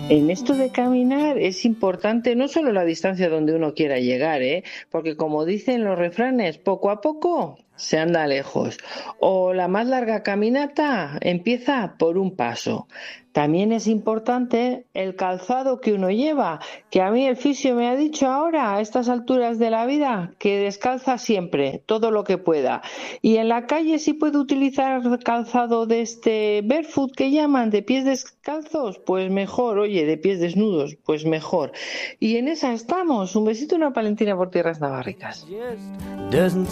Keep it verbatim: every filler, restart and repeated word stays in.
En esto de caminar es importante no solo la distancia donde uno quiera llegar, ¿eh? Porque como dicen los refranes, poco a poco se anda lejos. O la más larga caminata empieza por un paso. También es importante el calzado que uno lleva, que a mí el fisio me ha dicho ahora, a estas alturas de la vida, que descalza siempre, todo lo que pueda. Y en la calle sí puedo utilizar calzado de este barefoot que llaman, de pies descalzos, pues mejor, oye, de pies desnudos, pues mejor. Y en esa estamos. Un besito y una palentina por tierras navarricas.